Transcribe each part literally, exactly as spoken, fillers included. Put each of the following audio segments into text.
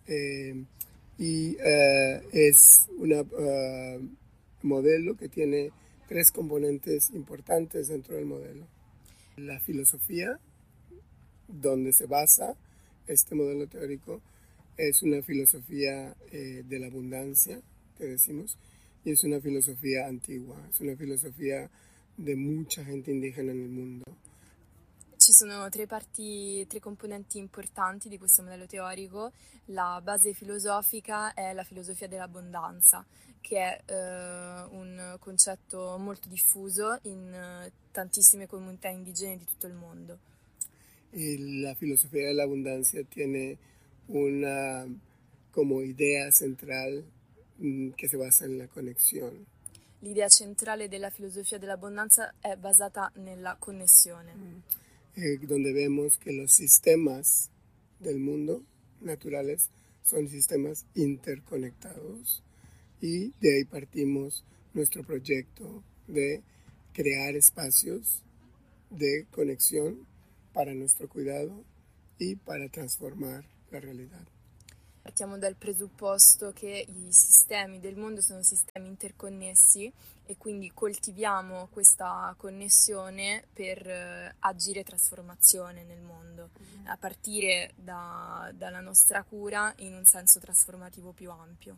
Eh, y uh, es un uh, modelo que tiene tres componentes importantes dentro del modelo. La filosofía, donde se basa este modelo teórico, es una filosofía eh, de la abundancia, que decimos, y es una filosofia antigua, es una filosofia di mucha gente indigena nel mondo. Ci sono tre parti, tre componenti importanti di questo modello teorico. La base filosofica è la filosofia dell'abbondanza, che è eh, un concetto molto diffuso in eh, tantissime comunità indigene di tutto il mondo. Y la filosofía de la abundancia tiene una como idea central mh, che si basa nella connessione. L'idea centrale della filosofia dell'abbondanza è basata nella connessione. Mm. Eh, donde vemos que los sistemas del mundo naturales son sistemas interconectados y de ahí partimos nuestro proyecto de crear espacios de conexión para nuestro cuidado y para transformar la realidad. Partiamo dal presupposto che i sistemi del mondo sono sistemi interconnessi e quindi coltiviamo questa connessione per eh, agire trasformazione nel mondo, mm-hmm. a partire da, dalla nostra cura in un senso trasformativo più ampio.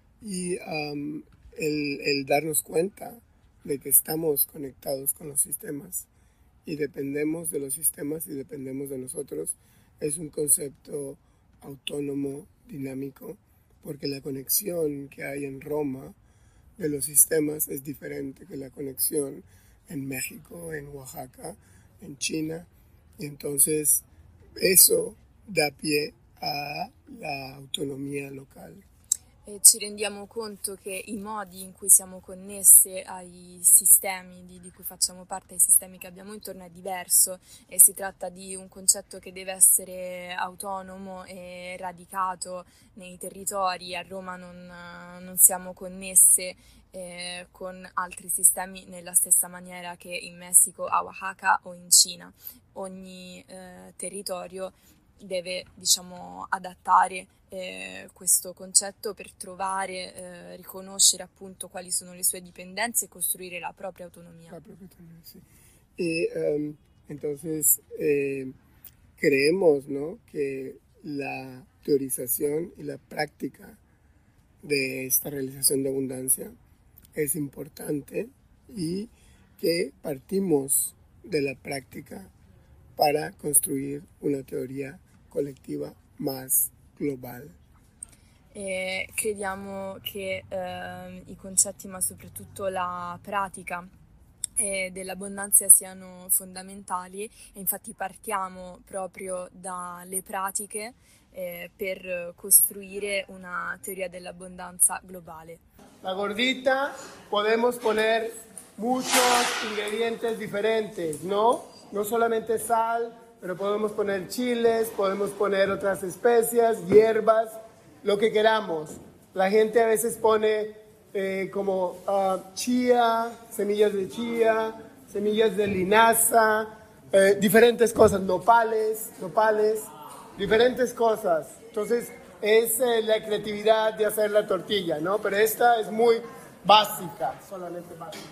Y um, el, el darnos cuenta de que estamos conectados con los sistemas y dependemos de los sistemas y dependemos de nosotros es un concepto autónomo, dinámico, porque la conexión que hay en Roma de los sistemas es diferente que la conexión en México, en Oaxaca, en China, y entonces eso da pie a la autonomía local. E ci rendiamo conto che i modi in cui siamo connesse ai sistemi di, di cui facciamo parte, ai sistemi che abbiamo intorno, è diverso e si tratta di un concetto che deve essere autonomo e radicato nei territori. A Roma non, non siamo connesse eh, con altri sistemi nella stessa maniera che in Messico, a Oaxaca o in Cina. Ogni eh, territorio deve, diciamo, adattare eh, questo concetto per trovare, eh, riconoscere appunto quali sono le sue dipendenze e costruire la propria autonomía. La propia autonomía, sí. Y um, entonces eh, creemos, ¿no?, que la teorización y la práctica de esta realización de abundancia es importante y que partimos de la práctica para construir una teoría colectiva más global. E crediamo che eh, i concetti, ma soprattutto la pratica eh, dell'abbondanza siano fondamentali e infatti partiamo proprio dalle pratiche eh, per costruire una teoria dell'abbondanza globale. La gordita podemos poner muchos ingredientes diferentes, ¿no? No solamente sal, pero podemos poner chiles, podemos poner otras especias, hierbas, lo que queramos. La gente a veces pone eh, como uh, chía, semillas de chía, semillas de linaza, eh, diferentes cosas, nopales, nopales, diferentes cosas. Entonces es eh, la creatividad de hacer la tortilla, ¿no? Pero esta es muy básica, solamente básica.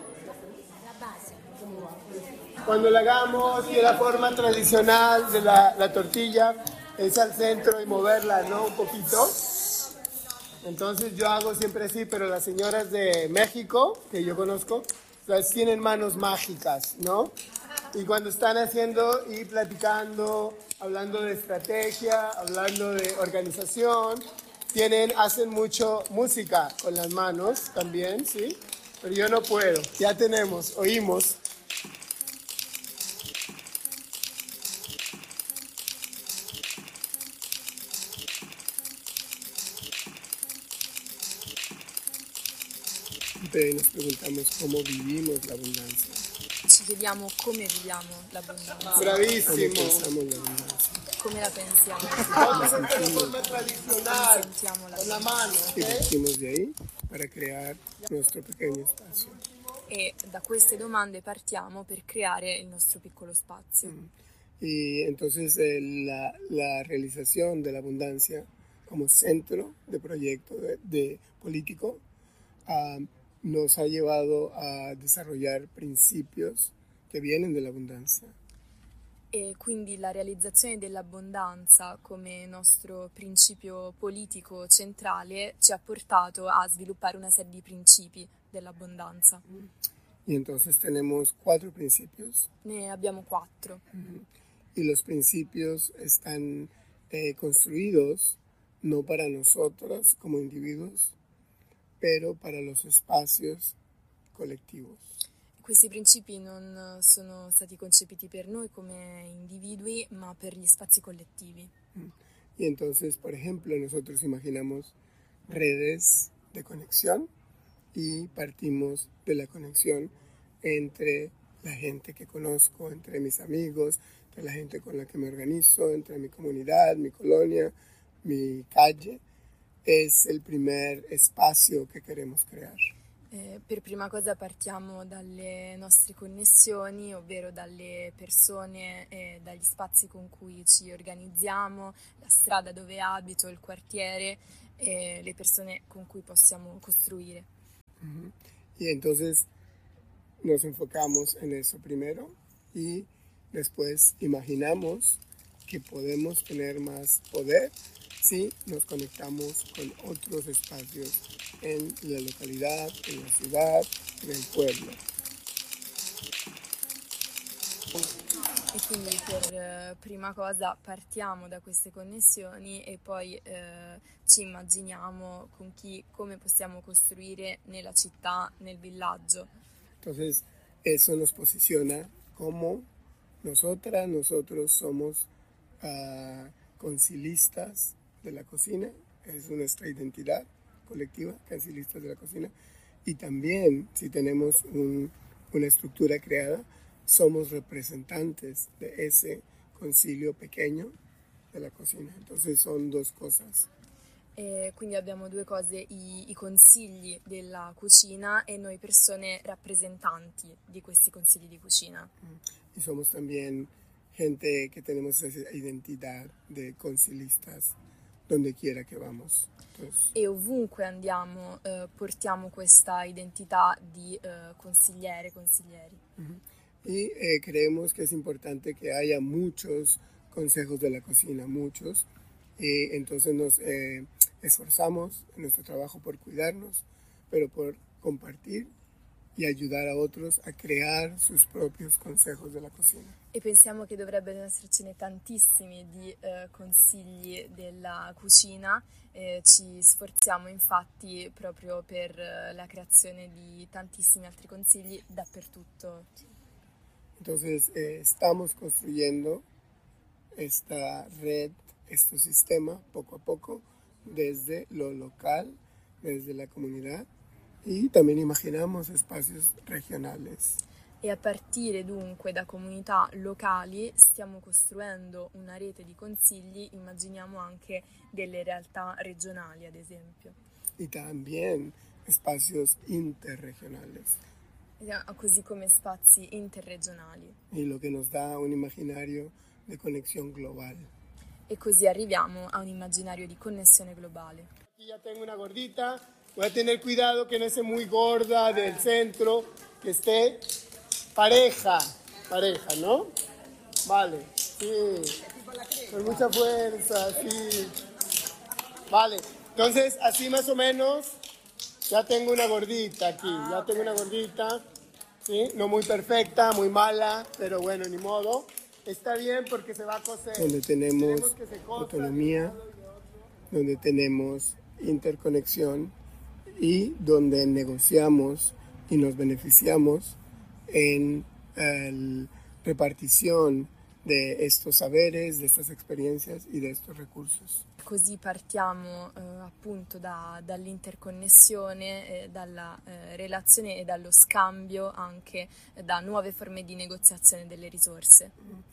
La base. Cuando la hagamos y la forma tradicional de la, la tortilla es al centro y moverla, ¿no?, un poquito. Entonces yo hago siempre así, pero las señoras de México, que yo conozco, las tienen manos mágicas, ¿no? Y cuando están haciendo y platicando, hablando de estrategia, hablando de organización, tienen, hacen mucho música con las manos también, ¿sí? Pero yo no puedo. Ya tenemos, oímos. Y nos preguntamos cómo vivimos la abundancia. Ci chiediamo come viviamo l'abbondanza. Bravissimo. Come pensiamo l'abbondanza. Come la pensiamo. Vamos a hacer de forma tradicional, con la mano. ¿Okay? Y partimos de ahí para crear nuestro pequeño espacio. E da queste domande partiamo per creare il nostro piccolo spazio. Mm. Y entonces eh, la, la realización de la abundancia, como centro de proyecto de, de político, uh, nos ha llevado a desarrollar principios che vienen dall'abbondanza. E quindi la realizzazione dell'abbondanza come nostro principio politico centrale ci ha portato a sviluppare una serie di principi dell'abbondanza. Y entonces tenemos cuatro principios. Ne abbiamo quattro. Uh-huh. Y los principios están eh, construidos no para nosotros como individuos, pero para los espacios collettivos. Questi principi non sono stati concepiti per noi come individui, ma per gli spazi collettivi. Y entonces, por ejemplo, nosotros imaginamos redes de conexión y partimos de la conexión entre la gente que conozco, entre mis amigos, entre la gente con la que me organizo, entre mi comunidad, mi colonia, mi calle. Es el primer espacio che queremos crear. Eh, per prima cosa partiamo dalle nostre connessioni, ovvero dalle persone e dagli spazi con cui ci organizziamo, la strada dove abito, il quartiere e le persone con cui possiamo costruire. Uh-huh. Y entonces nos enfocamos en eso primero y después imaginamos que podemos tener más poder si nos conectamos con otros espacios en la localidad, en la ciudad, en el pueblo. E quindi per eh, prima cosa partiamo da queste connessioni e poi eh, ci immaginiamo con chi, come possiamo costruire nella città, nel villaggio. Entonces eso nos posiciona como nosotras, nosotros somos uh, concilistas de la cocina, es nuestra identidad colectiva, cancilistas de la cocina, y también si tenemos un, una estructura creada, somos representantes de ese concilio pequeño de la cocina. Entonces son dos cosas. E quindi abbiamo due cose, i, i consigli della cucina e noi persone rappresentanti di questi consigli di cucina. Y somos también gente que tenemos esa identidad de concilistas donde quiera que vamos. Entonces, e ovunque andiamo eh, portiamo questa identità di eh, consigliere, consiglieri. Uh-huh. Y eh, creemos que es importante que haya muchos consejos de la cocina, muchos. Y entonces nos eh, esforzamos en nuestro trabajo por cuidarnos, pero por compartir y ayudar a otros a crear sus propios consejos de la cocina. E pensiamo che dovrebbero essercene tantissimi di eh, consigli della cucina, eh, ci sforziamo infatti proprio per eh, la creazione di tantissimi altri consigli dappertutto. Entonces eh, estamos construyendo esta red, este sistema poco a poco desde lo local, desde la comunidad y también imaginamos espacios regionales. E a partire dunque da comunità locali stiamo costruendo una rete di consigli, immaginiamo anche delle realtà regionali ad esempio. Y también espacios interregionales. Così come spazi interregionali. Y lo que nos da un imaginario de conexión global. E così arriviamo a un immaginario di connessione globale. Aquí ya tengo una gordita, voy a tener cuidado que no esté muy gorda del centro, que esté pareja, pareja, ¿no? Vale, sí, con mucha fuerza, sí. Vale, entonces así más o menos, ya tengo una gordita aquí, ya tengo una gordita, ¿sí? No muy perfecta, muy mala, pero bueno, ni modo. Está bien porque se va a coser. Donde tenemos autonomía, donde tenemos interconexión y donde negociamos y nos beneficiamos en la repartición de estos saberes, de estas experiencias y de estos recursos. Così partiamo eh, appunto da, dall'interconnessione, eh, dalla eh, relazione e dallo scambio anche eh, da nuove forme di negoziazione delle risorse.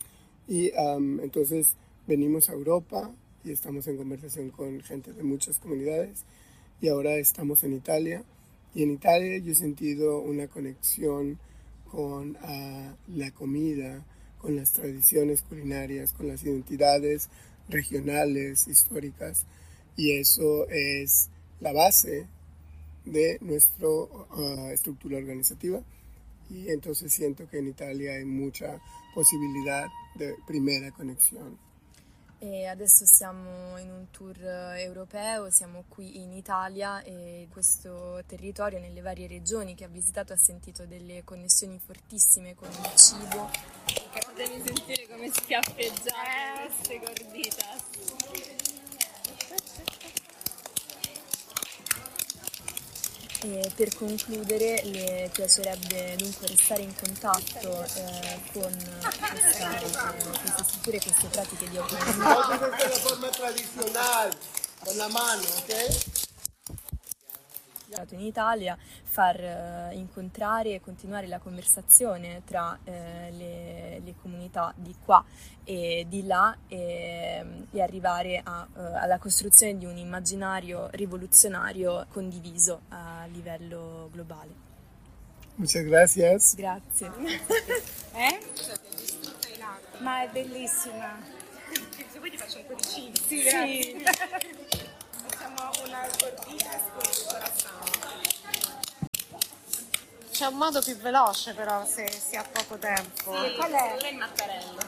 Y um, entonces venimos a Europa y estamos en conversación con gente de muchas comunidades y ahora estamos en Italia y en Italia yo he sentido una conexión con uh, la comida, con las tradiciones culinarias, con las identidades regionales, históricas y eso es la base de nuestra uh, estructura organizativa, y entonces siento che in Italia hay mucha possibilità di primera connessione. E adesso siamo in un tour europeo, siamo qui in Italia e questo territorio nelle varie regioni che ha visitato ha sentito delle connessioni fortissime con il cibo. Fatemi sentire come schiaffeggiate queste gorditas. E per concludere le piacerebbe dunque restare in contatto eh, con questa, eh, queste strutture e queste pratiche di autonomia. Questa è la forma tradizionale, con la mano, ok? In Italia, far eh, incontrare e continuare la conversazione tra eh, le, le comunità di qua e di là e, e arrivare a, uh, alla costruzione di un immaginario rivoluzionario condiviso a livello globale. Muchas gracias. Grazie. Eh? Ma è bellissima. Se vuoi ti faccio un cuoricino. Sì, grazie. Sì. Facciamo una gordita con il corazon. C'è un modo più veloce però se si ha poco tempo. Sì, qual è? Quello è il mattarello.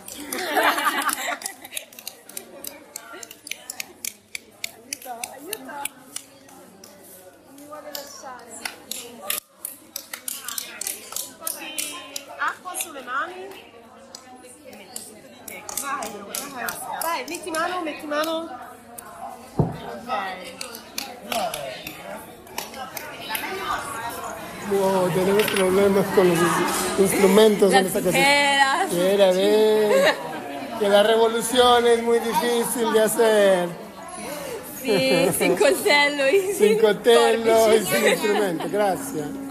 Aiuto, aiuto. Non mi vuole lasciare. Un po' di acqua sulle mani. Vai, vai, vai, metti mano, metti mano. Ok. Wow, tenemos problemas con los instrumentos en esta casa. Mira, ve, que la revolución es muy difícil de hacer. Sì, sin coltello. Sin coltello y sin instrumento. Gracias.